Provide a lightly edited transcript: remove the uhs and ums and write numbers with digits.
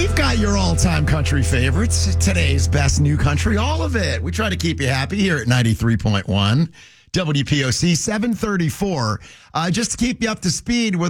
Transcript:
We've got your all-time country favorites, today's best new country, all of it. We try to keep you happy here at 93.1 WPOC 734. Just to keep you up to speed with